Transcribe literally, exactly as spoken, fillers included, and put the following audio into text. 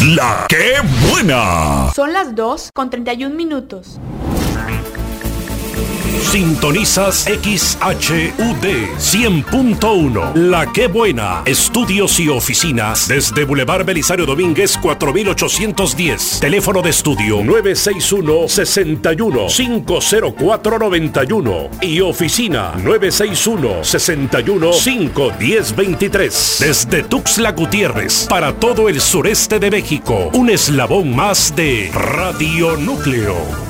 La que buena. Son las dos con treinta y un minutos. Sintonizas X H U D cien punto uno. La que buena. Estudios y oficinas desde Boulevard Belisario Domínguez cuatro mil ochocientos diez. Teléfono de estudio nueve seis uno, seis uno, cinco cero cuatro, nueve uno y oficina nueve seis uno, seis uno, cinco uno cero, dos tres. Desde Tuxtla Gutiérrez para todo el sureste de México. Un eslabón más de Radio Núcleo.